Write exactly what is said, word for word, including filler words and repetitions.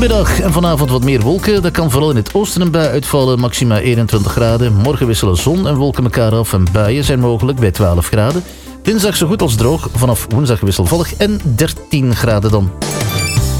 Vanmiddag en vanavond wat meer wolken. Dat kan vooral in het oosten een bui uitvallen, maxima eenentwintig graden. Morgen wisselen zon en wolken elkaar af en buien zijn mogelijk bij twaalf graden. Dinsdag zo goed als droog, vanaf woensdag wisselvallig en dertien graden dan.